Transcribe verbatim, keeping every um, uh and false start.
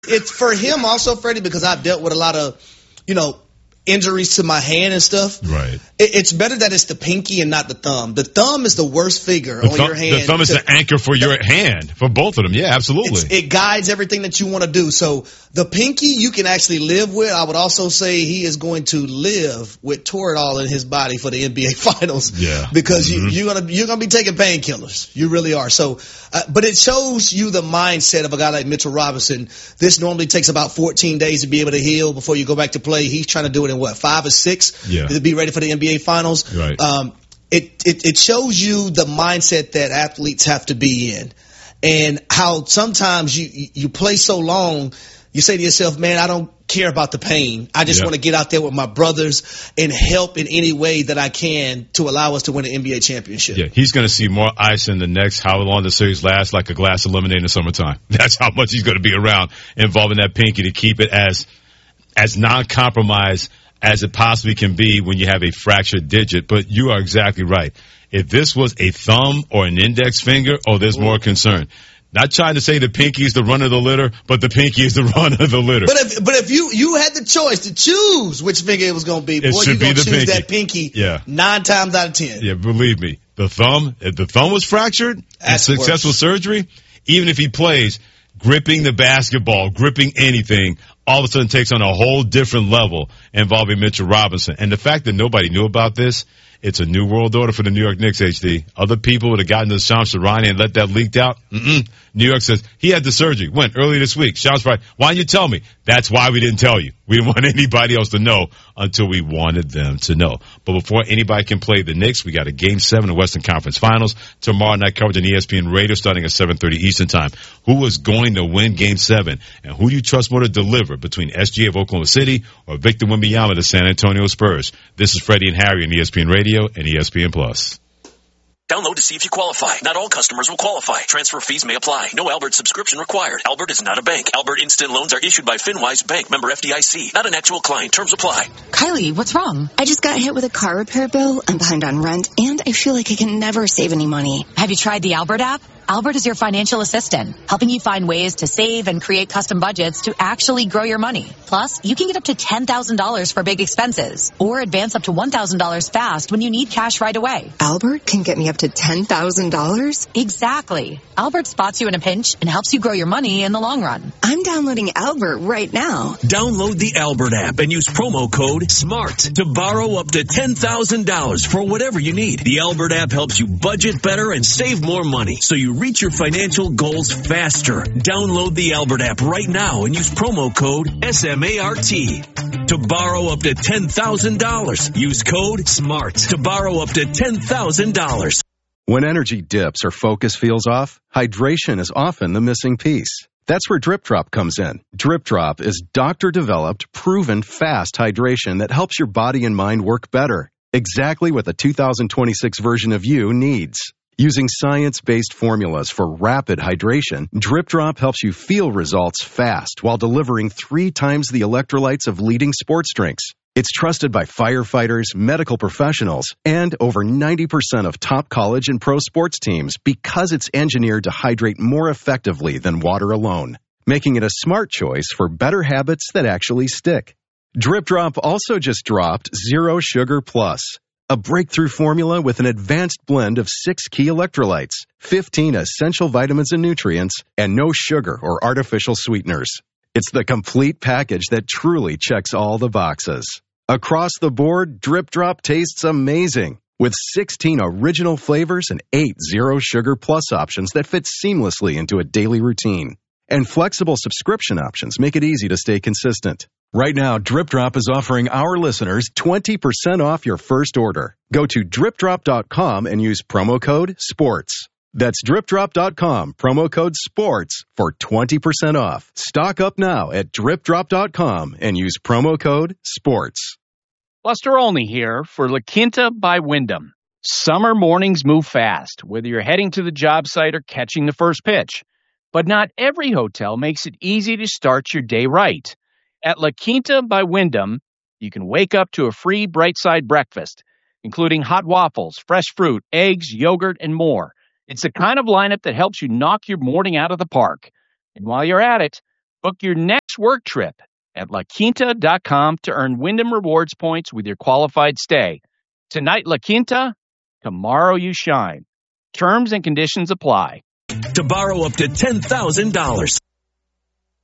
It's for him also, Freddie, because I've dealt with a lot of, you know, injuries to my hand and stuff. Right. It, it's better that it's the pinky and not the thumb. The thumb is the worst finger the on thumb, your hand. The thumb is the anchor for your the, hand, for both of them. Yeah, absolutely. It guides everything that you want to do. So the pinky you can actually live with. I would also say he is going to live with Toradol in his body for the N B A Finals. Yeah. Because mm-hmm. you, you're gonna you're gonna be taking painkillers. You really are. So, uh, but it shows you the mindset of a guy like Mitchell Robinson. This normally takes about fourteen days to be able to heal before you go back to play. He's trying to do it in what, five or six? Yeah. To be ready for the N B A Finals. Right. Um, it, it, it shows you the mindset that athletes have to be in, and how sometimes you, you play so long, you say to yourself, man, I don't care about the pain. I just yeah. want to get out there with my brothers and help in any way that I can to allow us to win an N B A championship. Yeah, he's going to see more ice in the next how long the series lasts, like a glass of lemonade in the summertime. That's how much he's going to be around involving that pinky to keep it as as non-compromised as it possibly can be when you have a fractured digit. But you are exactly right. If this was a thumb or an index finger, oh, there's more concern. Not trying to say the pinky is the run of the litter, but the pinky is the run of the litter. But if but if you, you had the choice to choose which finger it was going to be, it boy, you're going to choose pinky. that pinky yeah. nine times out of ten. Yeah, believe me. The thumb, if the thumb was fractured, That's and successful worse. surgery, even if he plays, gripping the basketball, gripping anything, all of a sudden takes on a whole different level involving Mitchell Robinson. And the fact that nobody knew about this, it's a new world order for the New York Knicks, H D. Other people would have gotten to Shams Charania and let that leaked out. Mm-mm. New York says he had the surgery. When? Earlier this week. Shams Charania, why didn't you tell me? That's why we didn't tell you. We didn't want anybody else to know until we wanted them to know. But before anybody can play the Knicks, we got a Game seven of Western Conference Finals. Tomorrow night coverage on E S P N Radio starting at seven thirty Eastern Time. Who is going to win Game seven? And who do you trust more to deliver between S G A of Oklahoma City or Victor Wembanyama of the San Antonio Spurs? This is Freddie and Harry on E S P N Radio and E S P N Plus. Download to see if you qualify. Not all customers will qualify. Transfer fees may apply. No Albert subscription required. Albert is not a bank. Albert Instant Loans are issued by FinWise Bank, member F D I C. Not an actual client. Terms apply. Kylie, what's wrong? I just got hit with a car repair bill. I'm behind on rent, and I feel like I can never save any money. Have you tried the Albert app? Albert is your financial assistant, helping you find ways to save and create custom budgets to actually grow your money. Plus, you can get up to ten thousand dollars for big expenses, or advance up to one thousand dollars fast when you need cash right away. Albert can get me up to ten thousand dollars? Exactly. Albert spots you in a pinch and helps you grow your money in the long run. I'm downloading Albert right now. Download the Albert app and use promo code SMART to borrow up to ten thousand dollars for whatever you need. The Albert app helps you budget better and save more money, so you reach your financial goals faster. Download the Albert app right now and use promo code S M A R T to borrow up to ten thousand dollars. Use code SMART to borrow up to ten thousand dollars. When energy dips or focus feels off, hydration is often the missing piece. That's where Drip Drop comes in. Drip Drop is doctor-developed, proven fast hydration that helps your body and mind work better. Exactly what the two thousand twenty-six version of you needs. Using science-based formulas for rapid hydration, Drip Drop helps you feel results fast while delivering three times the electrolytes of leading sports drinks. It's trusted by firefighters, medical professionals, and over ninety percent of top college and pro sports teams because it's engineered to hydrate more effectively than water alone, making it a smart choice for better habits that actually stick. Drip Drop also just dropped Zero Sugar Plus, a breakthrough formula with an advanced blend of six key electrolytes, fifteen essential vitamins and nutrients, and no sugar or artificial sweeteners. It's the complete package that truly checks all the boxes. Across the board, Drip Drop tastes amazing, with sixteen original flavors and eight Zero Sugar Plus options that fit seamlessly into a daily routine. And flexible subscription options make it easy to stay consistent. Right now, Drip Drop is offering our listeners twenty percent off your first order. Go to drip drop dot com and use promo code SPORTS. That's drip drop dot com, promo code SPORTS for twenty percent off. Stock up now at drip drop dot com and use promo code SPORTS. Buster Olney here for La Quinta by Wyndham. Summer mornings move fast, whether you're heading to the job site or catching the first pitch. But not every hotel makes it easy to start your day right. At La Quinta by Wyndham, you can wake up to a free Bright Side breakfast, including hot waffles, fresh fruit, eggs, yogurt, and more. It's the kind of lineup that helps you knock your morning out of the park. And while you're at it, Book your next work trip at La Quinta dot com to earn Wyndham Rewards points with your qualified stay. Tonight, La Quinta, tomorrow you shine. Terms and conditions apply. To borrow up to ten thousand dollars.